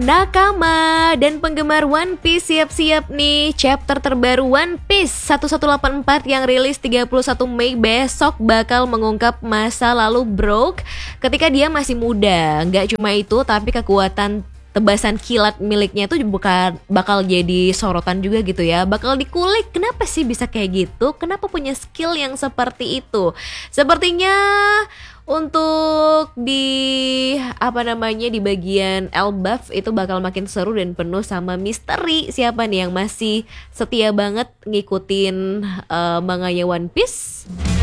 Nakama dan penggemar One Piece siap-siap nih, chapter terbaru One Piece 1184 yang rilis 31 Mei besok bakal mengungkap masa lalu Brook ketika dia masih muda. Nggak cuma itu, tapi kekuatan tebasan kilat miliknya tuh bukan bakal jadi sorotan juga gitu ya. Bakal dikulik, kenapa sih bisa kayak gitu? Kenapa punya skill yang seperti itu? Sepertinya untuk di bagian Elbaf itu bakal makin seru dan penuh sama misteri. Siapa nih yang masih setia banget ngikutin manganya One Piece?